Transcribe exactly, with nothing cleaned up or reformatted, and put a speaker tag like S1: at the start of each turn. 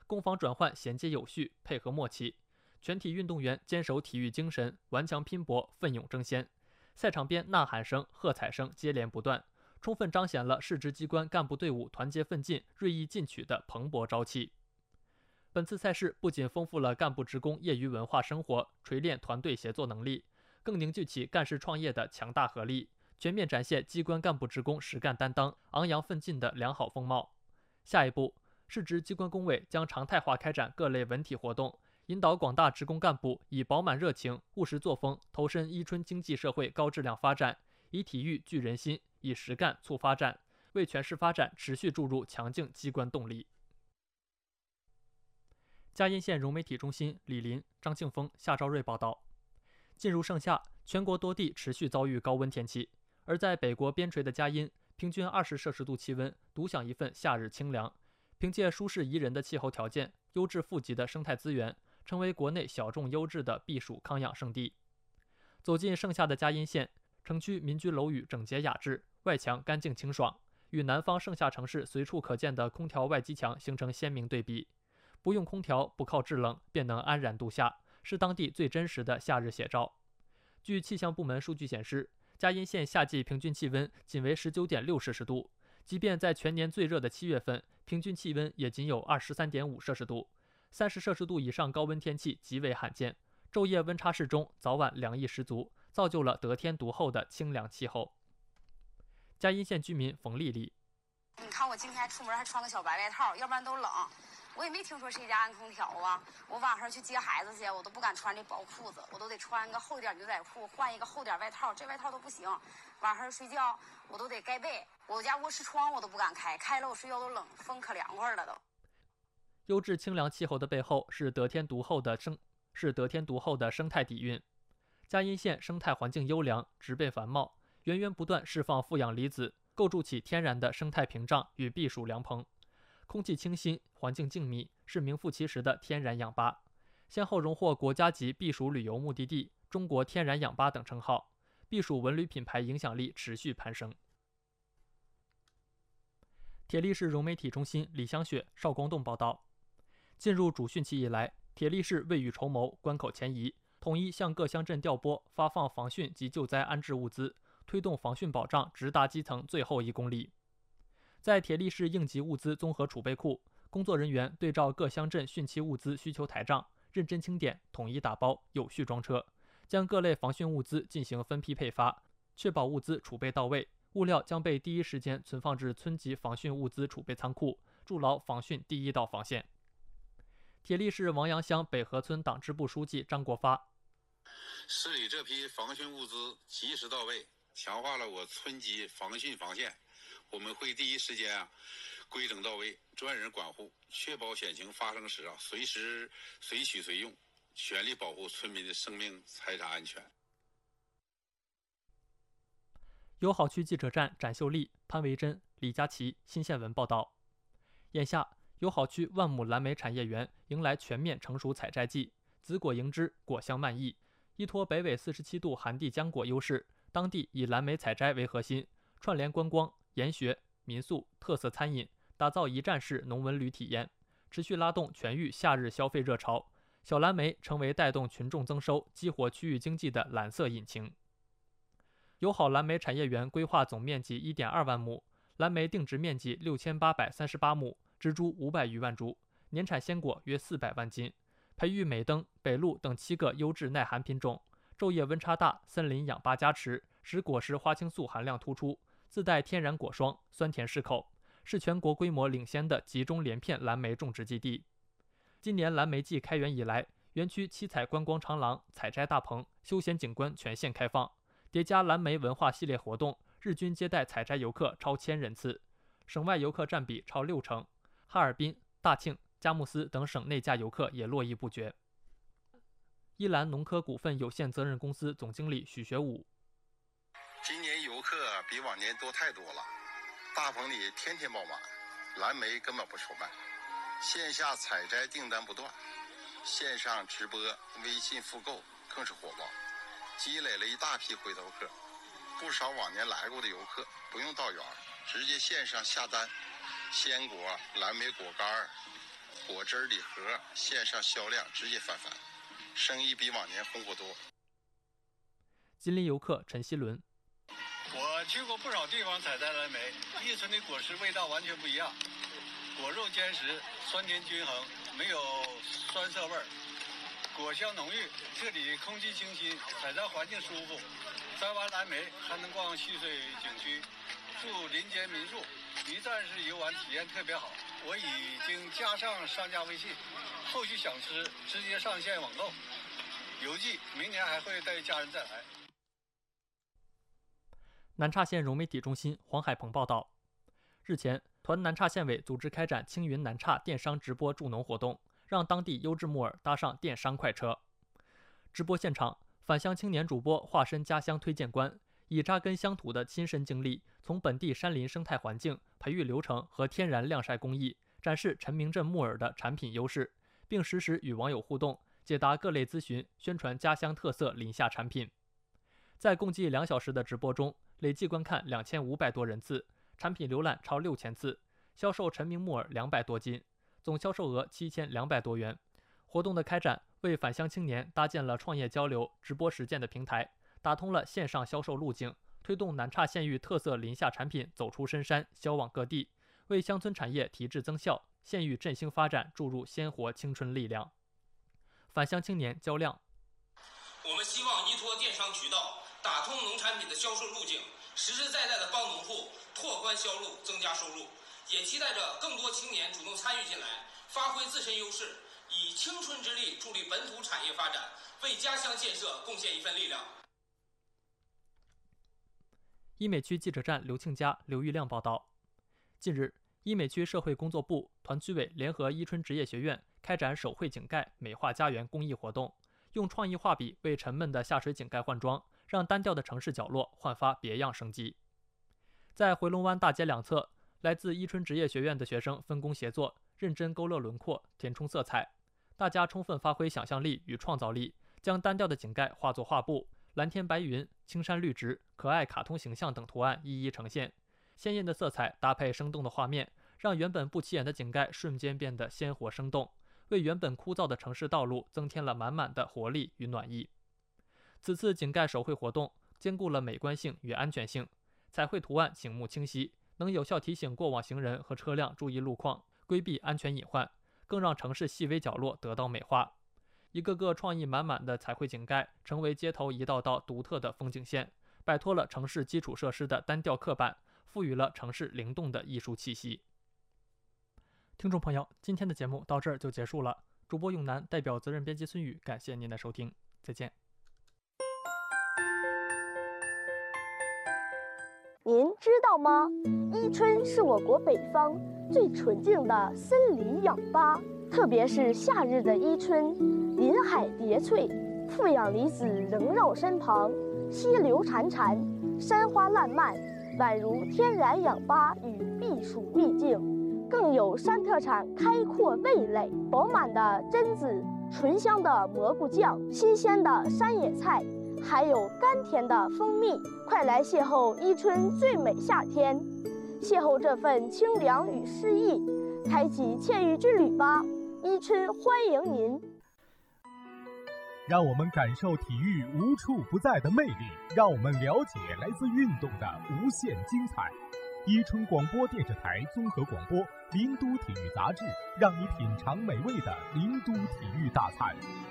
S1: 攻防转换衔接有序，配合默契。全体运动员坚守体育精神，顽强拼搏，奋勇争先。赛场边呐喊声、喝彩声接连不断，充分彰显了市直机关干部队伍团结奋进、锐意进取的蓬勃朝气。本次赛事不仅丰富了干部职工业余文化生活，锤炼团队协作能力，更凝聚起干事创业的强大合力，全面展现机关干部职工实干担当、昂扬奋进的良好风貌。下一步，市直机关工委将常态化开展各类文体活动，引导广大职工干部以饱满热情、务实作风投身伊春经济社会高质量发展，以体育聚人心，以实干促发展，为全市发展持续注入强劲机关动力。嘉荫县融媒体中心李林、张庆峰、夏昭瑞报道，进入盛夏，全国多地持续遭遇高温天气，而在北国边陲的嘉荫，平均二十摄氏度气温，独享一份夏日清凉。凭借舒适宜人的气候条件、优质富集的生态资源，成为国内小众优质的避暑康养胜地。走进盛夏的嘉荫县，城区民居楼宇整洁雅致，外墙干净清爽，与南方盛夏城市随处可见的空调外机墙形成鲜明对比。不用空调，不靠制冷，便能安然度夏，是当地最真实的夏日写照。据气象部门数据显示，嘉荫县夏季平均气温仅为 十九点六摄氏度，即便在全年最热的七月份，平均气温也仅有 二十三点五摄氏度。三十摄氏度以上高温天气极为罕见，昼夜温差适中，早晚凉意十足，造就了得天独厚的清凉气候。嘉荫县居民冯丽丽：
S2: 你看我今天出门还穿个小白外套，要不然都冷。我也没听说谁家安空调啊。我晚上去接孩子去，我都不敢穿这薄裤子，我都得穿个厚点牛仔裤，换一个厚点外套，这外套都不行。晚上睡觉我都得盖被，我家卧室窗我都不敢开，开了我睡觉都冷，风可凉快了都。
S1: 优质清凉气候的背后是得天独厚的生是得天独厚的生态底蕴。嘉荫县生态环境优良，植被繁茂，源源不断释放负氧离子，构筑起天然的生态屏障与避暑凉棚。空气清新，环境静谧，是名副其实的天然氧吧，先后荣获国家级避暑旅游目的地、中国天然氧吧等称号，避暑文旅品牌影响力持续攀升。铁力市融媒体中心李香雪、邵光栋报道，进入主汛期以来，铁力市未雨绸缪，关口前移，统一向各乡镇调拨发放防汛及救灾安置物资，推动防汛保障直达基层最后一公里。在铁力市应急物资综合储备库，工作人员对照各乡镇汛期物资需求台账，认真清点，统一打包，有序装车，将各类防汛物资进行分批配发，确保物资储备到位。物料将被第一时间存放至村级防汛物资储备仓库，筑牢防汛第一道防线。铁力市王阳乡北河村党支部书记张国发：
S3: 市里这批防汛物资及时到位，强化了我村级防汛防线。我们会第一时间啊规整到位，专人管护，确保险情发生时啊随时随取随用，全力保护村民的生命财产安全。
S1: 友好区记者站展秀丽、潘维珍、李佳琦、新县文报道，眼下友好区万亩蓝莓产业园迎来全面成熟采摘季，紫果迎枝，果香漫溢。依托北纬四十七度寒地浆果优势，当地以蓝莓采摘为核心，串联观光、研学、民宿、特色餐饮，打造一站式农文旅体验，持续拉动全域夏日消费热潮。小蓝莓成为带动群众增收、激活区域经济的蓝色引擎。友好蓝莓产业园规划总面积 一点二万亩，蓝莓定植面积六千八百三十八亩，植株五百余万株，年产鲜果约四百万斤。培育美登、北路等七个优质耐寒品种，昼夜温差大，森林氧吧加持，使果实花青素含量突出，自带天然果霜，酸甜适口，是全国规模领先的集中连片蓝莓种植基地。今年蓝莓季开园以来，园区七彩观光长廊、采摘大棚、休闲景观全线开放，叠加蓝莓文化系列活动，日均接待采摘游客超千人次，省外游客占比超六成，哈尔滨、大庆、佳木斯等省内价游客也络绎不绝。依兰农科股份有限责任公司总经理许学武：
S4: 今年游客比往年多太多了，大棚里天天爆满，蓝莓根本不愁卖，线下采摘订单不断，线上直播、微信复购更是火爆，积累了一大批回头客。不少往年来过的游客不用到园，直接线上下单，鲜果、蓝莓果干、 果汁礼盒线上销量直接翻番，生意比往年红火多。
S1: 吉林游客陈希伦，
S5: 我去过不少地方采摘蓝莓，伊春的果实味道完全不一样，果肉坚实，酸甜均衡，没有酸涩味儿，果香浓郁。这里空气清新，采摘环境舒服，摘完蓝莓还能逛蓄水景区，住林间民宿，一站式游玩体验特别好。我已经加上商家微信，后续想吃直接上线网购。邮寄明年还会带家人再来。
S1: 南岔县融媒体中心黄海鹏报道，日前，团南岔县委组织开展青云南岔电商直播助农活动，让当地优质木耳搭上电商快车。直播现场，返乡青年主播化身家乡推荐官，以扎根乡土的亲身经历，从本地山林生态环境、培育流程和天然晾晒工艺，展示陈明镇木耳的产品优势，并实时与网友互动，解答各类咨询，宣传家乡特色林下产品。在共计两小时的直播中，累计观看两千五百多人次，产品浏览超六千次，销售陈明木耳两百多斤，总销售额七千两百多元。活动的开展为返乡青年搭建了创业交流、直播实践的平台，打通了线上销售路径，推动南岔县域特色林下产品走出深山，销往各地，为乡村产业提质增效、县域振兴发展注入鲜活青春力量。返乡青年焦亮，
S6: 我们希望依托电商渠道，打通农产品的销售路径，实实在在的帮农户拓宽销路，增加收入。也期待着更多青年主动参与进来，发挥自身优势，以青春之力助力本土产业发展，为家乡建设贡献一份力量。
S1: 医美区记者站刘庆佳、刘玉亮报道，近日，医美区社会工作部、团区委联合伊春职业学院开展手绘井盖美化家园公益活动，用创意画笔为沉闷的下水井盖换装，让单调的城市角落焕发别样生机。在回龙湾大街两侧，来自伊春职业学院的学生分工协作，认真勾勒轮廓、填充色彩。大家充分发挥想象力与创造力，将单调的井盖化作画布，蓝天白云、青山绿植、可爱卡通形象等图案一一呈现。鲜艳的色彩搭配生动的画面，让原本不起眼的井盖瞬间变得鲜活生动，为原本枯燥的城市道路增添了满满的活力与暖意。此次井盖手绘活动兼顾了美观性与安全性，彩绘图案醒目清晰，能有效提醒过往行人和车辆注意路况，规避安全隐患，更让城市细微角落得到美化。一个个创意满满的彩绘井盖成为街头一道道独特的风景线，摆脱了城市基础设施的单调刻板，赋予了城市灵动的艺术气息。听众朋友，今天的节目到这儿就结束了。主播永南代表责任编辑孙宇，感谢您的收听，再见。
S7: 您知道吗？伊春是我国北方最纯净的森林氧吧，特别是夏日的伊春，林海叠翠，负氧离子萦绕身旁，溪流潺潺，山花烂漫，宛如天然氧吧与避暑秘境。更有山特产开阔味蕾，饱满的榛子，醇香的蘑菇酱，新鲜的山野菜，还有甘甜的蜂蜜。快来邂逅伊春最美夏天，邂逅这份清凉与诗意，开启沁郁之旅吧！伊春欢迎您。
S8: 让我们感受体育无处不在的魅力，让我们了解来自运动的无限精彩。伊春广播电视台综合广播，林都体育杂志，让你品尝美味的林都体育大餐。